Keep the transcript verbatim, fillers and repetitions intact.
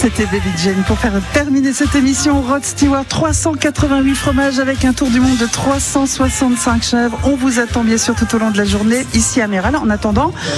C'était Baby Jane pour faire terminer cette émission. Rod Stewart, trois cent quatre-vingt-huit fromages avec un tour du monde de trois cent soixante-cinq chèvres. On vous attend bien sûr tout au long de la journée ici à Méral. En attendant,